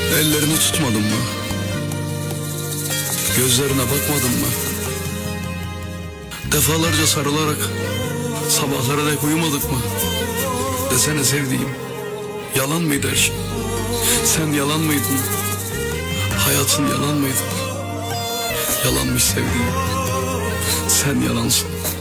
Ellerini tutmadın mı? Gözlerine bakmadın mı? Defalarca sarılarak sabahlara dek uyumadık mı? Desene sevdiğim, yalan mıydı her şey? Sen yalan mıydın? Hayatın yalan mıydı? Yalanmış sevdiğim, sen yalansın.